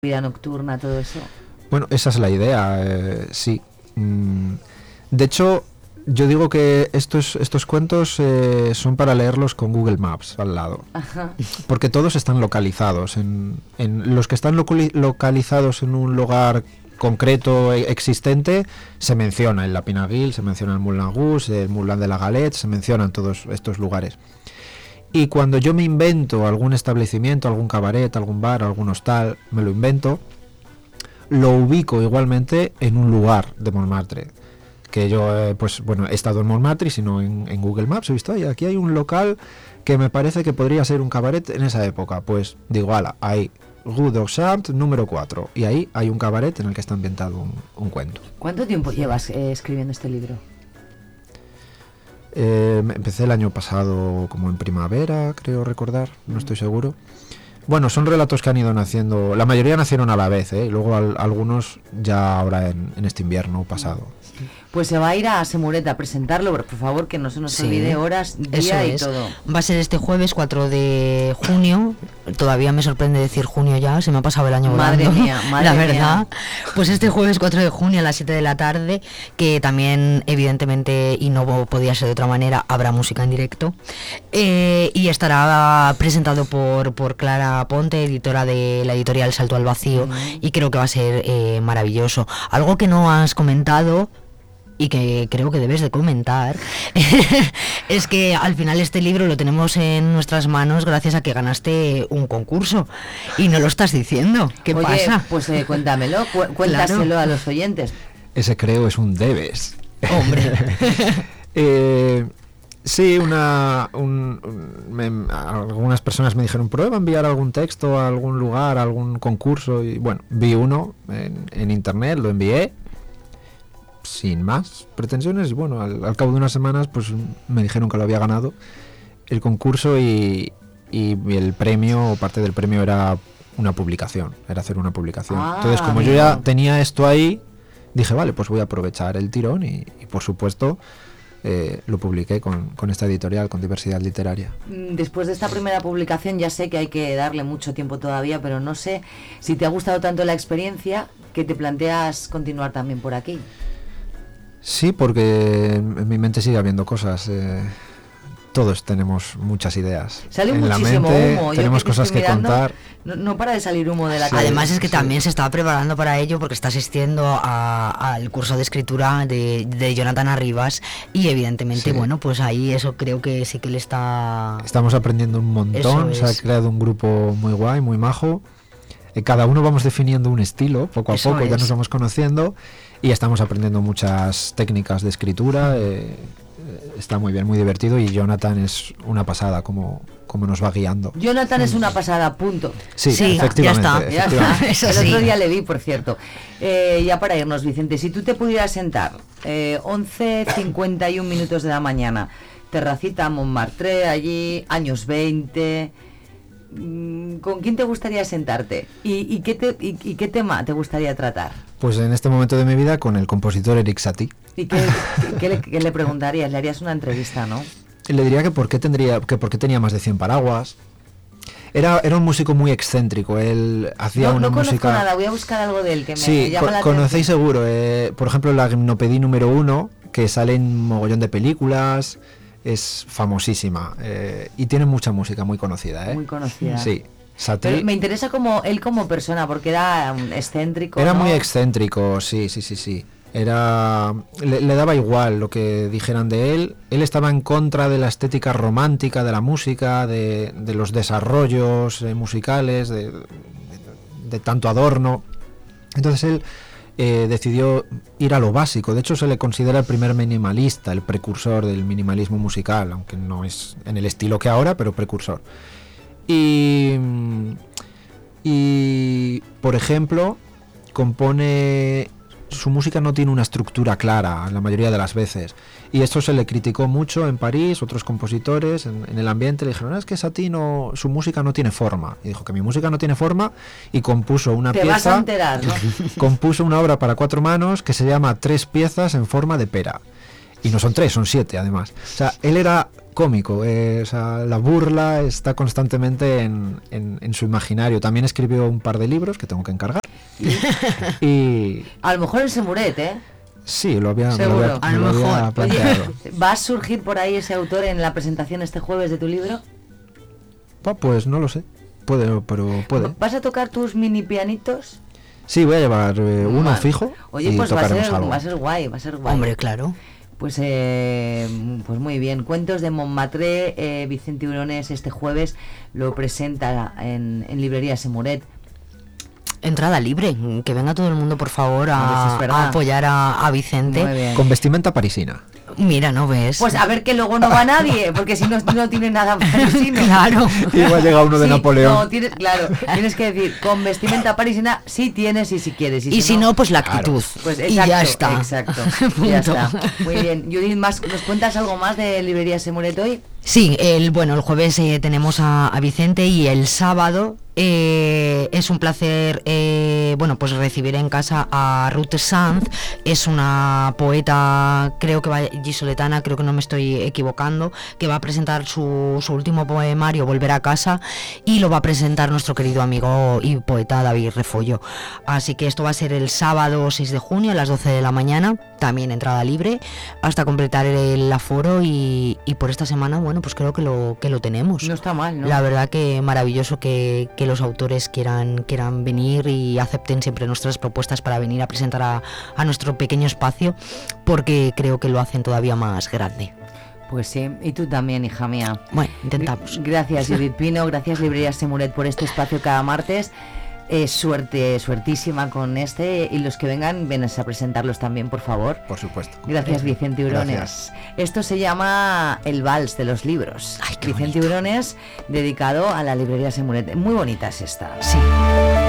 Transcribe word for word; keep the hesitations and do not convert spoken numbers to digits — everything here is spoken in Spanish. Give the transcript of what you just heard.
vida nocturna, todo eso. Bueno, esa es la idea, eh, sí. Mm, de hecho, yo digo que estos, estos cuentos eh, son para leerlos con Google Maps al lado. Ajá. Porque todos están localizados. En, en los que están locali- localizados en un lugar concreto e- existente, se menciona el Lapinaguil, se menciona el Moulin Rouge, el Moulin de la Galette, se mencionan todos estos lugares. Y cuando yo me invento algún establecimiento, algún cabaret, algún bar, algún hostal, me lo invento, lo ubico igualmente en un lugar de Montmartre. Que yo, eh, pues bueno, he estado en Montmartre, sino en, en Google Maps, he visto, oye, aquí hay un local que me parece que podría ser un cabaret en esa época. Pues digo, ala, ahí, Rue d'Auchamp, número cuatro. Y ahí hay un cabaret en el que está ambientado un, un cuento. ¿Cuánto tiempo llevas eh, escribiendo este libro? Eh, empecé el año pasado como en primavera, creo recordar, no estoy seguro. Bueno, son relatos que han ido naciendo, la mayoría nacieron a la vez, ¿eh? Y luego al, algunos ya ahora en, en este invierno pasado. Pues se va a ir a Semuret a presentarlo, pero por favor que no se nos Sí, olvide horas, día y es. todo. Va a ser este jueves cuatro de junio. Todavía me sorprende decir junio ya, se me ha pasado el año Madre volando, mía, madre la verdad. mía. Pues este jueves cuatro de junio a las siete de la tarde, que también evidentemente, y no podía ser de otra manera, habrá música en directo. Eh, y estará presentado por, por Clara Ponte, editora de la editorial Salto al Vacío, Mm. y creo que va a ser eh, maravilloso. Algo que no has comentado y que creo que debes de comentar es que al final este libro lo tenemos en nuestras manos gracias a que ganaste un concurso y no lo estás diciendo. ¿Qué Oye, pasa? pues eh, cuéntamelo, cu- cuéntaselo Claro. a los oyentes. Ese creo es un debes. Hombre. eh, sí, una, un, un- me- algunas personas me dijeron, prueba a enviar algún texto a algún lugar, a algún concurso. Y bueno, vi uno en, en internet, lo envié sin más pretensiones. Y bueno, al, al cabo de unas semanas pues me dijeron que lo había ganado el concurso y, y el premio, o parte del premio era una publicación, era hacer una publicación. Ah, Entonces, como yo amigo. ya tenía esto ahí, dije, vale, pues voy a aprovechar el tirón y, y por supuesto eh, lo publiqué con, con esta editorial, con Diversidad Literaria. Mm, Después de esta primera publicación ya sé que hay que darle mucho tiempo todavía, pero no sé si te ha gustado tanto la experiencia que te planteas continuar también por aquí. Sí, porque en mi mente sigue habiendo cosas. eh, todos tenemos muchas ideas. Sale en la muchísimo mente humo. Yo tenemos que te cosas estoy que mirando, contar. No, no para de salir humo de la Sí. cabeza. Además es que sí. también se estaba preparando para ello porque está asistiendo a- al curso de escritura de, de Jonathan Arribas y evidentemente, Sí. bueno, pues ahí eso creo que sí que le está... Estamos aprendiendo un montón, Eso se ha es. creado un grupo muy guay, muy majo. Eh, cada uno vamos definiendo un estilo, poco a Eso poco ya es. nos vamos conociendo y estamos aprendiendo muchas técnicas de escritura. eh, eh, está muy bien, muy divertido y Jonathan es una pasada como, como nos va guiando. Jonathan es una pasada, punto. Sí, Sí, efectivamente. ya está, Ya efectivamente. está. Es El otro así. día le vi, por cierto. Eh, ya para irnos, Vicente, si tú te pudieras sentar eh, once cincuenta y uno minutos de la mañana, terracita Montmartre, allí, años veinte, mm, ¿con quién te gustaría sentarte? ¿Y, y, qué te, y, y qué tema te gustaría tratar? Pues en este momento de mi vida con el compositor Eric Satie. ¿Y qué, qué le, qué le preguntarías? Le harías una entrevista, ¿no? Le diría que por qué tendría, que por qué tenía más de cien paraguas. Era, era un músico muy excéntrico. Él hacía No, una no conozco música. nada, voy a buscar algo de él que me Sí, llama co- la conocéis atención. seguro. eh, por ejemplo, la Gimnopedie número uno, que sale en un mogollón de películas, es famosísima eh, y tiene mucha música muy conocida. ¿eh? Muy conocida. Sí, Satie Pero me interesa como él como persona, porque era um, excéntrico. era ¿no? muy excéntrico, sí, sí, sí, sí. Era, le, le daba igual lo que dijeran de él. Él estaba en contra de la estética romántica de la música, de, de los desarrollos eh, musicales, de, de- de tanto adorno. Entonces él eh, decidió ir a lo básico. De hecho, se le considera el primer minimalista, el precursor del minimalismo musical, aunque no es en el estilo que ahora, pero precursor. Y, y por ejemplo, compone... Su música no tiene una estructura clara la mayoría de las veces. Y esto se le criticó mucho en París, otros compositores en, en el ambiente le dijeron, "No, es que Satie no, su música no tiene forma". Y dijo que mi música no tiene forma y compuso una Te pieza... vas a enterar, ¿no? compuso una obra para cuatro manos que se llama Tres piezas en forma de pera. Y no son tres, son siete además. O sea, él era cómico, eh, o sea, la burla está constantemente en, en, en su imaginario. También escribió un par de libros que tengo que encargar. Y a lo mejor es Semuret, ¿eh? sí, lo había, me lo Seguro. había, A me lo lo había mejor. planteado. Oye, ¿va a surgir por ahí ese autor en la presentación este jueves de tu libro? Pa, pues no lo sé, puede, pero puede. ¿Vas a tocar tus mini pianitos? Sí, voy a llevar eh, uno Vale. fijo. Oye, y pues va a, tocaremos ser, algo. va a ser guay, va a ser guay. Hombre, claro. Pues, eh, pues muy bien. Cuentos de Montmartre, eh, Vicente Hurones este jueves lo presenta en, en librería Semuret. Entrada libre, que venga todo el mundo por favor A ver si a, es verdad. a apoyar a, a Vicente. Muy bien. Con vestimenta parisina. Mira, ¿no ves? Pues a ver que luego no va nadie, porque si no, no tiene nada parisino. Claro. Igual llega uno de Sí, Napoleón. No, tienes, claro, tienes que decir, con vestimenta parisina sí tienes y si quieres. Y si no, pues la actitud. Pues y exacto, ya está. exacto. Punto. Ya está. Muy bien. Judith, más, ¿nos cuentas algo más de librería Semuret hoy? Sí, el, bueno, el jueves eh, tenemos a, a Vicente y el sábado eh, es un placer, eh, bueno, pues recibir en casa a Ruth Sanz. Es una poeta, creo que va vallisoletana, creo que no me estoy equivocando, que va a presentar su, su último poemario, Volver a casa, y lo va a presentar nuestro querido amigo y poeta David Refollo. Así que esto va a ser el sábado seis de junio a las doce de la mañana, también entrada libre, hasta completar el aforo y, y por esta semana, bueno, pues creo que lo que lo tenemos. No está mal, ¿no? La verdad que maravilloso que, que los autores quieran, quieran venir y acepten siempre nuestras propuestas para venir a presentar a, a nuestro pequeño espacio, porque creo que lo hacen todavía más grande. Pues sí, y tú también, hija mía. Bueno, intentamos. Gracias, Judith Pino, gracias Librería Semuret por este espacio cada martes. Eh, suerte, suertísima con este, y los que vengan, ven a presentarlos también, por favor. Por supuesto. Gracias, Vicente Hurones. Gracias. Esto se llama El Vals de los Libros. Ay, qué Vicente bonito. Hurones, dedicado a la Librería Semuret. Muy bonita es esta. Sí.